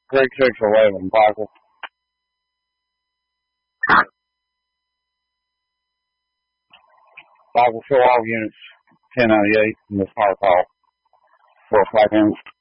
3611, Michael. Michael, show all units 1098 in this hard call. 4 flight ends.